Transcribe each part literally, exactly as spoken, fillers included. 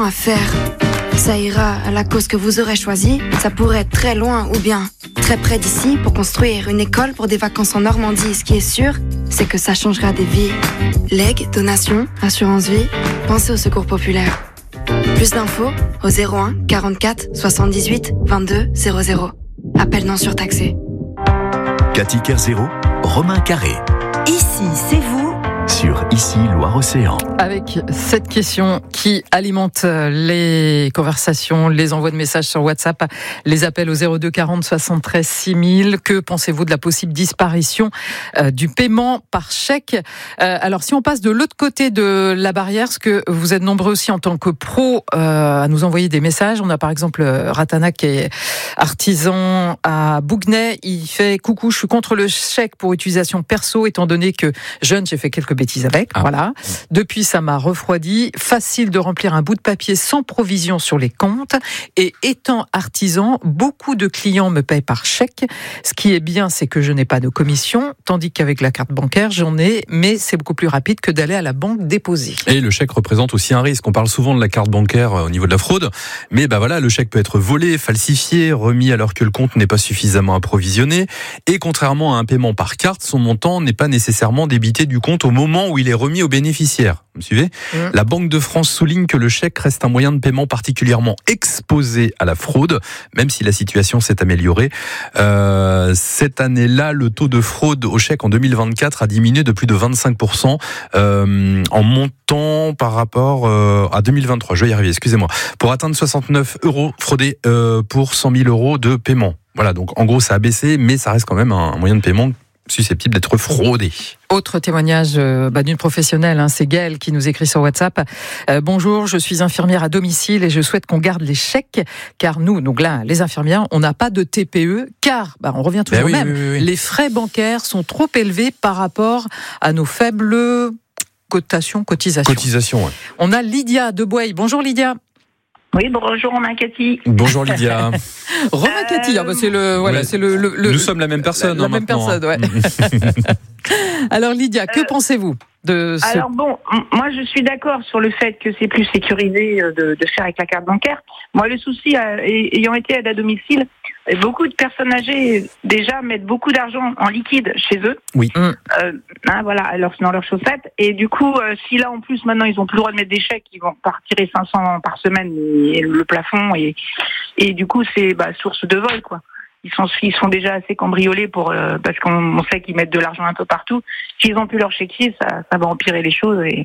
à faire. Ça ira à la cause que vous aurez choisie. Ça pourrait être très loin ou bien très près d'ici pour construire une école pour des vacances en Normandie. Ce qui est sûr, c'est que ça changera des vies. Legs, donations, assurance vie, pensez au secours populaire. Plus d'infos au zéro un quarante-quatre soixante-dix-huit vingt-deux zéro zéro. Appel non surtaxé. Cathy Kerzero, Romain Carré. Ici, c'est vous. Sur Ici, Loire-Océan. Avec cette question qui alimente les conversations, les envois de messages sur WhatsApp, les appels au zéro deux quarante soixante-treize six mille. Que pensez-vous de la possible disparition euh, du paiement par chèque ? euh, Alors, si on passe de l'autre côté de la barrière, parce que vous êtes nombreux aussi en tant que pro euh, à nous envoyer des messages. On a par exemple Ratana qui est artisan à Bouguenais. Il fait « Coucou, je suis contre le chèque pour utilisation perso, étant donné que jeune, j'ai fait quelques bêtises avec. Ah. Voilà. Depuis, ça m'a refroidi. Facile de remplir un bout de papier sans provision sur les comptes. Et étant artisan, beaucoup de clients me payent par chèque. Ce qui est bien, c'est que je n'ai pas de commission, tandis qu'avec la carte bancaire, j'en ai, mais c'est beaucoup plus rapide que d'aller à la banque déposer. Et le chèque représente aussi un risque. On parle souvent de la carte bancaire au niveau de la fraude, mais bah voilà, le chèque peut être volé, falsifié, remis alors que le compte n'est pas suffisamment approvisionné. Et contrairement à un paiement par carte, son montant n'est pas nécessairement débité du compte au moment où il est remis au bénéficiaire. Vous me suivez ? Mmh. La Banque de France souligne que le chèque reste un moyen de paiement particulièrement exposé à la fraude, même si la situation s'est améliorée. Euh, cette année-là, le taux de fraude au chèque en deux mille vingt-quatre a diminué de plus de vingt-cinq pour cent euh, en montant par rapport euh, à deux mille vingt-trois. Je vais y arriver, excusez-moi. Pour atteindre soixante-neuf euros fraudés euh, pour cent mille euros de paiement. Voilà, donc en gros ça a baissé, mais ça reste quand même un moyen de paiement susceptible d'être fraudé. Autre témoignage euh, bah, d'une professionnelle, hein, c'est Gaëlle qui nous écrit sur WhatsApp. Euh, Bonjour, je suis infirmière à domicile et je souhaite qu'on garde les chèques, car nous, donc là, les infirmières, on n'a pas de T P E, car, bah, on revient toujours ben oui, même, oui, oui, oui. les frais bancaires sont trop élevés par rapport à nos faibles cotations, cotisations. Cotisation, ouais. On a Lydia de Boeil. Bonjour Lydia. Oui, bonjour Romain Cathy. Bonjour Lydia. Romain euh... Cathy, ah bah c'est le, voilà, ouais, c'est le, le, le. Nous sommes la même personne. La, la hein, même maintenant. personne, ouais. Alors Lydia, que euh, pensez-vous de ce... Alors bon, moi je suis d'accord sur le fait que c'est plus sécurisé de, de faire avec la carte bancaire. Moi le souci euh, ayant été aide à domicile, beaucoup de personnes âgées déjà mettent beaucoup d'argent en liquide chez eux. Oui. Euh, hein, voilà, alors dans leurs chaussettes. Et du coup, euh, si là en plus maintenant ils ont plus le droit de mettre des chèques, ils vont retirer cinq cents par semaine et le plafond et et du coup c'est bah, source de vol quoi. Ils sont, ils sont déjà assez cambriolés pour, euh, parce qu'on on sait qu'ils mettent de l'argent un peu partout. S'ils ont plus leur chéquier, ça, ça va empirer les choses. Et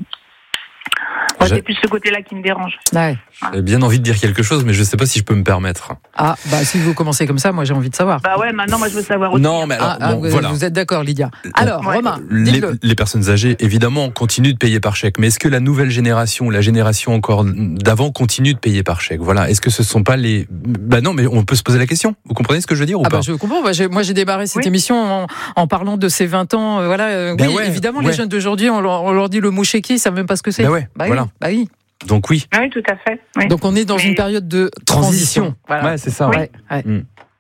moi, c'est plus ce côté-là qui me dérange. Ouais. J'ai bien envie de dire quelque chose, mais je ne sais pas si je peux me permettre. Ah, bah si vous commencez comme ça, moi j'ai envie de savoir. Bah ouais, maintenant moi je veux savoir aussi. Non, mais alors, ah, bon, vous, voilà. Vous êtes d'accord, Lydia. Alors, ouais. Romain, les, les personnes âgées, évidemment, continuent de payer par chèque. Mais est-ce que la nouvelle génération, la génération encore d'avant, continue de payer par chèque ? Voilà. Est-ce que ce ne sont pas les... Bah non, mais on peut se poser la question. Vous comprenez ce que je veux dire ou ah pas ? bah je comprends. Moi j'ai, moi, j'ai démarré cette oui. émission en, en parlant de ces vingt ans. Euh, voilà. Euh, bah oui, ouais, évidemment, ouais. les jeunes d'aujourd'hui, on leur, on leur dit le mot chéquier, ils savent même pas ce que c'est. Bah ouais, bah voilà. oui. Bah oui. Donc oui. Oui, tout à fait. Oui. Donc on est dans Mais... une période de transition. transition. Voilà. Ouais, c'est ça. Oui. Ouais. Ouais. Mmh.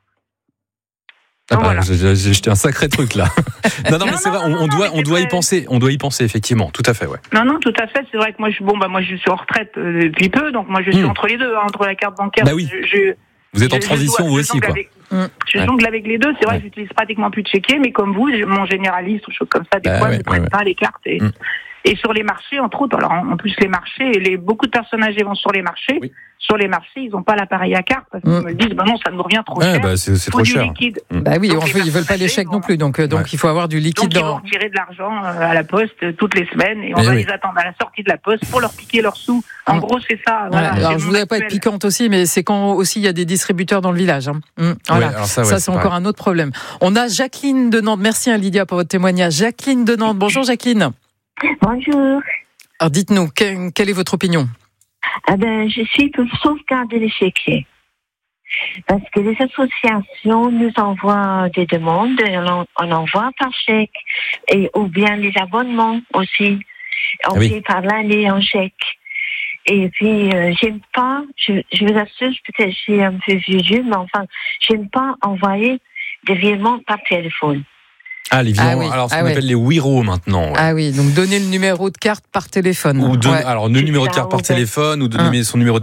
Ah bah, voilà. j'ai, j'ai jeté un sacré truc là. non, non, mais non, c'est non, vrai, non, on, on doit, on doit y penser, on doit y penser effectivement, tout à fait, ouais. Non, non, tout à fait. C'est vrai que moi, je, bon, bah, moi, je suis en retraite euh, depuis peu, donc moi, je suis mmh. entre les deux, hein, entre la carte bancaire. Bah oui. Je, je, vous êtes je, en transition je dois, vous aussi, quoi. Avec, mmh. Je jongle ouais. avec les deux. C'est vrai ouais. que j'utilise pratiquement plus de chéquier, mais comme vous, mon généraliste ou choses comme ça, des bah fois, ouais, ne prennent ouais, pas ouais. les cartes. Et, mmh. et sur les marchés, entre autres, alors en plus les marchés, les beaucoup de personnes âgées vont sur les marchés. Oui. Sur les marchés, ils n'ont pas l'appareil à carte parce qu'ils mmh. me disent bah non, ça nous revient trop ouais, cher. Bah c'est, c'est faut trop du cher. liquide. Mmh. Bah oui, donc, en fait, ils veulent pas les chèques non plus, donc donc ouais. il faut avoir du liquide. Donc dans... ils vont retirer de l'argent à la poste toutes les semaines et on et va oui. les attendre à la sortie de la poste pour leur piquer leurs sous. En mmh. gros, c'est ça. Voilà, ouais, alors je voudrais pas être piquante aussi, mais c'est quand aussi il y a des distributeurs dans le village. Hein. Mmh. Voilà. Ouais, ça, ouais, ça c'est, c'est encore un autre problème. On a Jacqueline de Nantes. Merci hein, Lydia pour votre témoignage. Jacqueline de Nantes. Bonjour Jacqueline. Bonjour. Alors dites-nous, quelle, quelle est votre opinion ? Ah ben, je suis pour sauvegarder les chéquiers. Parce que les associations nous envoient des demandes, on, on envoie par chèque, et, ou bien les abonnements aussi. On ah oui. paye par l'année en chèque. Et puis, euh, j'aime pas, je, je vous assure, peut-être je suis un peu vieux, mais enfin, j'aime pas envoyer des virements par téléphone. Ah, les virements, ah oui, alors ce ah qu'on ouais. appelle les Wiro maintenant. Ouais. Ah oui, donc donner le numéro de carte par téléphone. Ou don- ouais. alors le numéro de carte par téléphone ou donner son numéro de